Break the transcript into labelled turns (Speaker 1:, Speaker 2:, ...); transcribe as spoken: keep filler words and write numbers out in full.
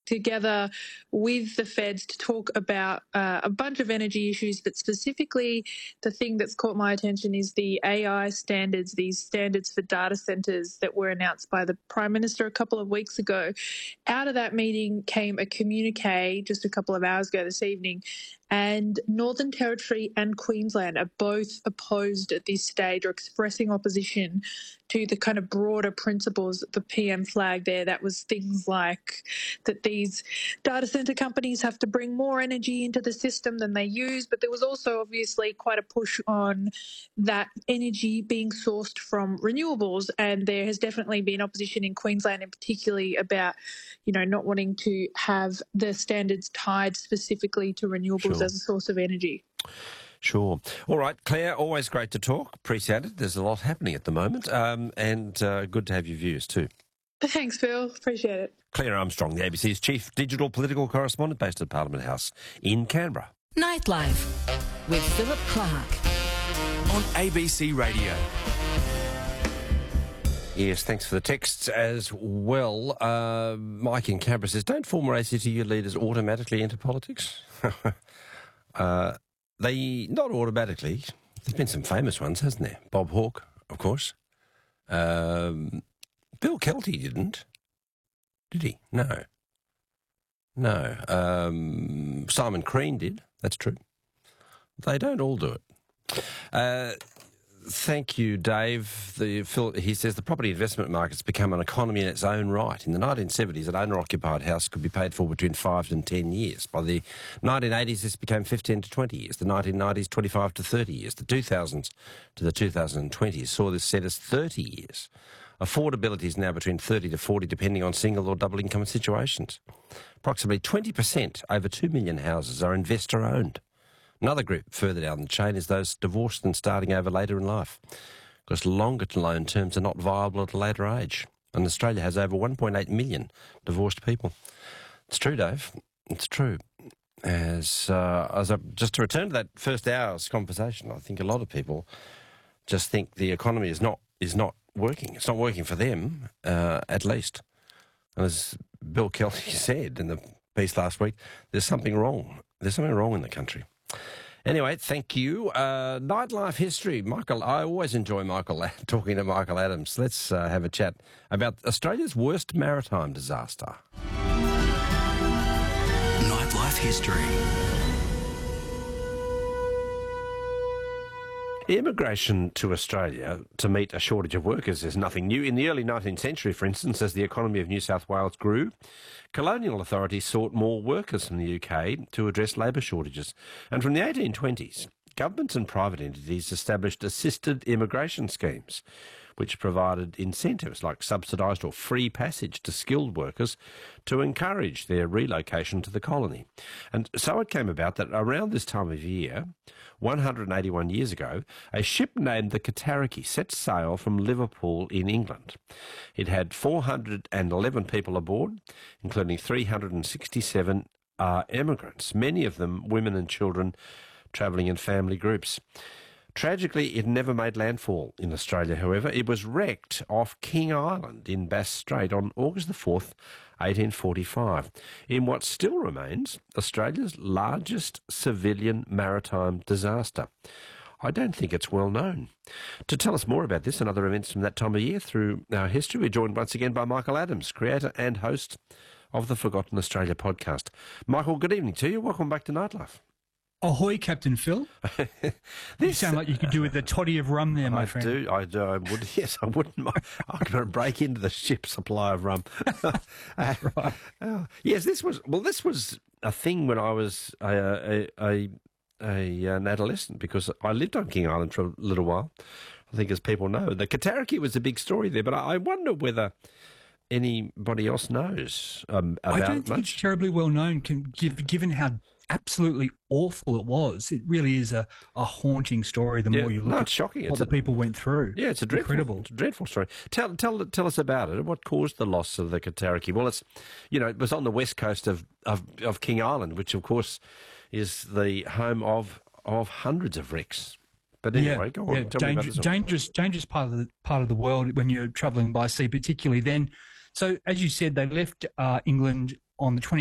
Speaker 1: together with the feds to talk about uh, a bunch of energy issues, but specifically the thing that's caught my attention is the A I standards, these standards for data centres that were announced by the Prime Minister a couple of weeks ago. Out of that meeting came a communique just a couple of hours ago this evening, and Northern Territory and Queensland are both opposed at this stage or expressing opposition to the kind of broader principles that the P M flagged there. That was things like that these data centre companies have to bring more energy into the system than they use, but there was also obviously quite a push on that energy being sourced from renewables, and there has definitely been opposition in Queensland in particularly about, you know, not wanting to have the standards tied specifically to renewables
Speaker 2: Sure.
Speaker 1: as a source of energy.
Speaker 2: Sure. All right, Claire, always great to talk. Appreciate it. There's a lot happening at the moment, um, and uh, good to have your views too.
Speaker 1: Thanks, Phil. Appreciate it.
Speaker 2: Claire Armstrong, the A B C's chief digital political correspondent based at Parliament House in Canberra.
Speaker 3: Nightlife with Philip Clark
Speaker 4: on A B C Radio.
Speaker 2: Yes, thanks for the texts as well. Uh, Mike in Canberra says, don't former A C T U leaders automatically enter politics? uh, they, not automatically. There's been some famous ones, hasn't there? Bob Hawke, of course. Um, Bill Kelty didn't. Did he? No. No. Um, Simon Crean did. That's true. They don't all do it. Uh, thank you, Dave. The, Phil, he says the property investment market's become an economy in its own right. In the nineteen seventies, an owner-occupied house could be paid for between five and ten years. By the nineteen eighties, this became fifteen to twenty years. The nineteen nineties, twenty-five to thirty years. The two thousands to the two thousand twenties saw this set as thirty years. Affordability is now between thirty to forty, depending on single or double income situations. Approximately twenty percent, over two million houses, are investor-owned. Another group further down the chain is those divorced and starting over later in life, because longer loan terms are not viable at a later age. And Australia has over one point eight million divorced people. It's true, Dave. It's true. As, uh, as a, just to return to that first hour's conversation, I think a lot of people just think the economy is not is not working. It's not working for them, uh, at least. And as Bill Kelty said in the piece last week, there's something wrong. There's something wrong in the country. Anyway, thank you. Uh, nightlife history. Michael, I always enjoy Michael talking to Michael Adams. Let's uh, have a chat about Australia's worst maritime disaster.
Speaker 4: Nightlife history.
Speaker 2: Immigration to Australia to meet a shortage of workers is nothing new. In the early nineteenth century, for instance, as the economy of New South Wales grew, colonial authorities sought more workers from the U K to address labour shortages. And from the eighteen twenties, governments and private entities established assisted immigration schemes, which provided incentives like subsidised or free passage to skilled workers to encourage their relocation to the colony. And so it came about that around this time of year, one hundred eighty-one years ago, a ship named the Cataraqui set sail from Liverpool in England. It had four hundred eleven people aboard, including three hundred sixty-seven uh, emigrants, many of them women and children travelling in family groups. Tragically, it never made landfall in Australia, however. It was wrecked off King Island in Bass Strait on August the fourth, eighteen forty-five, in what still remains Australia's largest civilian maritime disaster. I don't think it's well known. To tell us more about this and other events from that time of year through our history, we're joined once again by Michael Adams, creator and host of the Forgotten Australia podcast. Michael, good evening to you. Welcome back to Nightlife.
Speaker 5: Ahoy, Captain Phil. You sound like you could do with a toddy of rum there, my
Speaker 2: I
Speaker 5: friend.
Speaker 2: Do, I do. I would. Yes, I wouldn't mind. I could break into the ship's supply of rum.
Speaker 5: That's right.
Speaker 2: Uh, yes, this was, well, this was a thing when I was a, a, a, a, an adolescent, because I lived on King Island for a little while. I think, as people know, the Cataraqui was a big story there, but I, I wonder whether anybody else knows um, about
Speaker 5: I
Speaker 2: it
Speaker 5: don't think
Speaker 2: much.
Speaker 5: it's terribly well known, can, give, given how absolutely awful it was. It really is a, a haunting story the
Speaker 2: Yeah,
Speaker 5: more you look
Speaker 2: no,
Speaker 5: at
Speaker 2: it's shocking.
Speaker 5: what
Speaker 2: It's
Speaker 5: the
Speaker 2: a-
Speaker 5: people went through.
Speaker 2: Yeah, it's a dreadful,
Speaker 5: Incredible.
Speaker 2: it's a dreadful story. Tell, tell, tell us about it. What caused the loss of the Cataraqui? Well, it's, you know, it was on the west coast of, of, of King Island, which of course is the home of of hundreds of wrecks. But anyway,
Speaker 5: yeah,
Speaker 2: go on.
Speaker 5: yeah,
Speaker 2: Tell me about
Speaker 5: dangerous,
Speaker 2: this one.
Speaker 5: dangerous, dangerous part of the part of the world when you're travelling by sea, particularly then. So, as you said, they left uh, England on the twenty.